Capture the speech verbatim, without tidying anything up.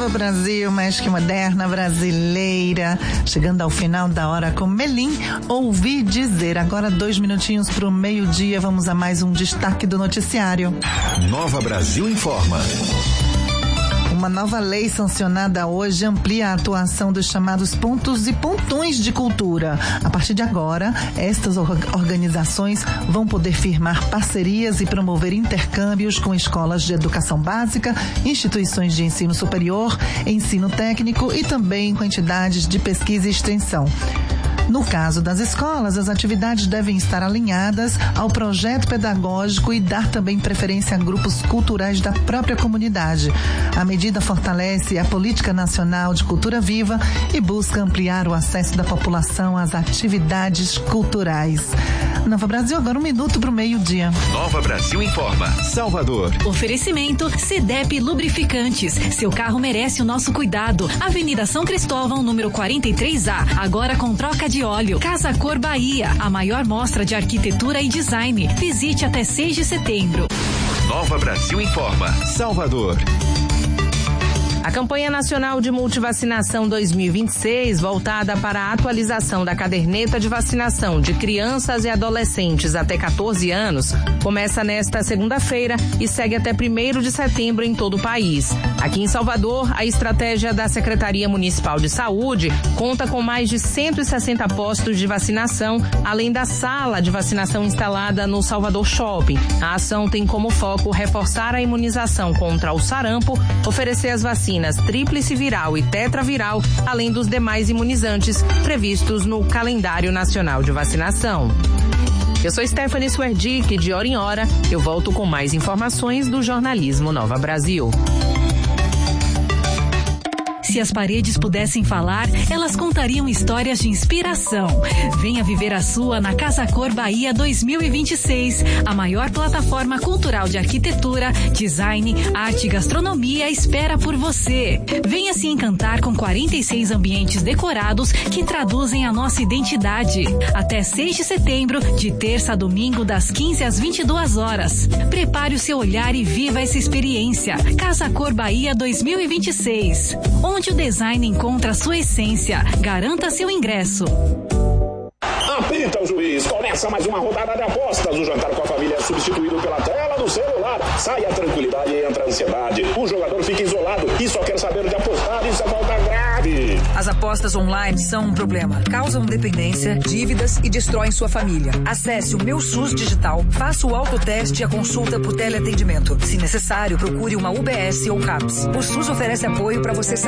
Nova Brasil, mais que moderna, brasileira. Chegando ao final da hora com Melim, ouvi dizer. Agora dois minutinhos para o meio-dia, vamos a mais um destaque do noticiário. Nova Brasil informa. Uma nova lei sancionada hoje amplia a atuação dos chamados pontos e pontões de cultura. A partir de agora, estas organizações vão poder firmar parcerias e promover intercâmbios com escolas de educação básica, instituições de ensino superior, ensino técnico e também com entidades de pesquisa e extensão. No caso das escolas, as atividades devem estar alinhadas ao projeto pedagógico e dar também preferência a grupos culturais da própria comunidade. A medida fortalece a Política Nacional de Cultura Viva e busca ampliar o acesso da população às atividades culturais. Nova Brasil, agora um minuto para o meio-dia. Nova Brasil informa. Salvador. Oferecimento Cedep Lubrificantes. Seu carro merece o nosso cuidado. Avenida São Cristóvão, número quarenta e três A. Agora com troca de óleo. Casa Cor Bahia. A maior mostra de arquitetura e design. Visite até seis de setembro. Nova Brasil informa. Salvador. A campanha nacional de multivacinação dois mil e vinte e seis, voltada para a atualização da caderneta de vacinação de crianças e adolescentes até catorze anos, começa nesta segunda-feira e segue até primeiro de setembro em todo o país. Aqui em Salvador, a estratégia da Secretaria Municipal de Saúde conta com mais de cento e sessenta postos de vacinação, além da sala de vacinação instalada no Salvador Shopping. A ação tem como foco reforçar a imunização contra o sarampo, oferecer as vacinas tríplice viral e tetraviral, além dos demais imunizantes previstos no calendário nacional de vacinação. Eu sou Stephanie Swerdick, de hora em hora eu volto com mais informações do jornalismo Nova Brasil. Se as paredes pudessem falar, elas contariam histórias de inspiração. Venha viver a sua na Casa Cor Bahia dois mil e vinte e seis, a maior plataforma cultural de arquitetura, design, arte e gastronomia espera por você. Venha se encantar com quarenta e seis ambientes decorados que traduzem a nossa identidade. Até seis de setembro, de terça a domingo, das quinze às vinte e duas horas. Prepare o seu olhar e viva essa experiência. Casa Cor Bahia dois mil e vinte e seis. Onde o design encontra sua essência. Garanta seu ingresso. Apita o juiz, começa mais uma rodada de apostas. O jantar com a família é substituído pela tela do celular. Sai a tranquilidade e entra a ansiedade. O jogador fica isolado e só quer saber de apostar. Isso é falta grave. As apostas online são um problema. Causam dependência, dívidas e destroem sua família. Acesse o Meu SUS Digital, faça o autoteste e a consulta por teleatendimento. Se necessário, procure uma U B S ou CAPS. O SUS oferece apoio para você